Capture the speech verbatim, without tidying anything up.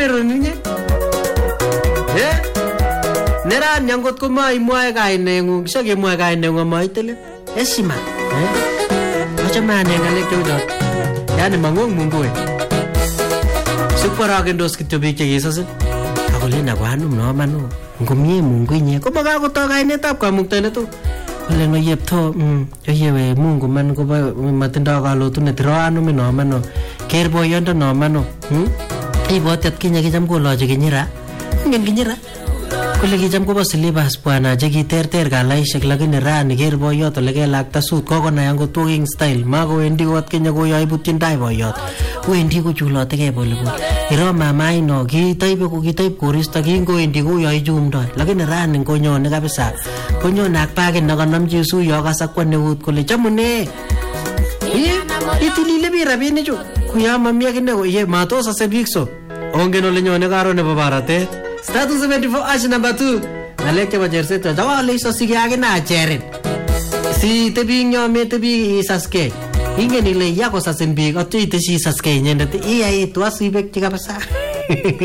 neroninye. Eh? Neran yangot ko maimwae kaineng'ung, shakemwae kaineng'ung maitile. Heshima. Eh? Achame ane ng'alek cheu chot. Yani mang'ong Mungu. Sikwarakendos kityo biik chekisasin. Akolen akwanum no manu. Ngomie Mungu inye ko makakotoi kainetab kamuktaindet. Ole no yepto mm yewe Mungu man ko matindoi kalotunet ro anum no mano. Ker boyondo no mano. Hm? Ibwat atkinye kicham kolochi kinyira. Ingen kinyira? Kole kicham kobo silibas bwana che kiterter kalaishek lakini rani ker boyot ole kelakta sut kokonai angot walking style makowendi kot Kenya koyoe butyin tai boyot. Wendi kochulotegei polepole. Iro mama ino kitaibe ko kitaib koristo kingowendi koyoe chumdo lakini rani konyone kabisa. Konyone ak bagit nekanamchi suyo kasakwa neut kole chamune. Itilile bi rabinik chu. Kuya mami akine ko ye matos ase bikso. Ongen ole nyone karo nebo baratet. Status seventy-four ash number two. Ngalek chebo cherset cho wale iso sige ake na cherin. Si tebi nyome tebi isaske. Ingen ile yako sasen biik atyo iteshi isaske inyendet iyai tuasibek chikabasa.